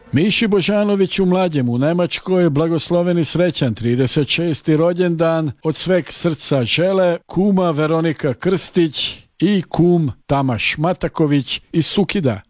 Miši Božanović u Mlađem u Nemačkoj, blagosloven i srećan 36. rođendan, od sveg srca žele kuma Veronika Krstić i kum Tamaš Mataković iz Sukida.